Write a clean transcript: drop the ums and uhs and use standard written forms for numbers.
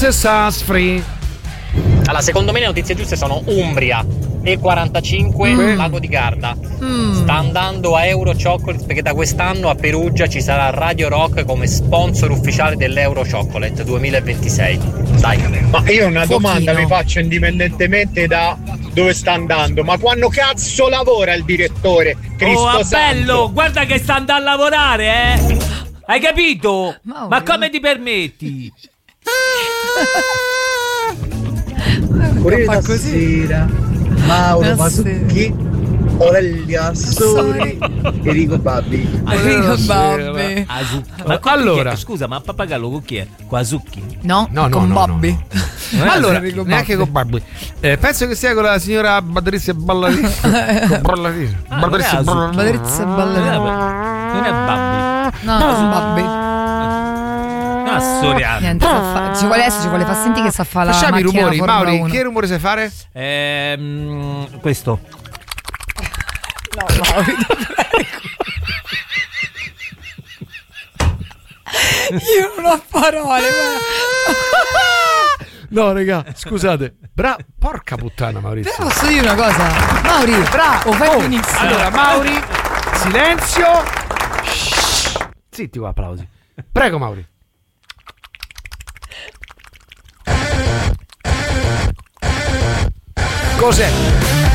Juice e Sassfree. Allora, secondo me le notizie giuste sono Umbria, E45, Lago di Garda. Sta andando a Euro Chocolate perché da quest'anno a Perugia ci sarà Radio Rock come sponsor ufficiale dell'Euro Chocolate 2026. Dai. Ma io una domanda Pochino. mi faccio indipendentemente da dove sta andando. Ma quando cazzo lavora il direttore? Cristo Oh, santo. bello, guarda che sta andando a lavorare, eh? Hai capito? Mauro. Ma come ti permetti? Corriere Fa da così. sera, Mauro Da Masucchi, Aurelia Sori, Enrico Babbi. Enrico Babbi. Ma allora. scusa, ma Pappagallo con chi è? Quasucchi? No, No, con no, Bobby. Allora, Enrico neanche con Babbi. Penso che sia con la signora Patrizia Ballarina. Patrizia Patrizia Ballerina. Non è Babbi. No, con Bobby. No, Soriano. Niente, ci vuole far sentire che sa fare la Facciamo i macchina rumori, Formula Mauri. 1. Che rumore sai fare? Questo. No, Mauri, io non ho parole. No, raga, scusate. Porca puttana, Maurizio. Però posso dire una cosa? Mauri, bravo, fai benissimo. Allora, Mauri, silenzio. Shh. Zitti qua, applausi. Prego, Mauri. Cos'è?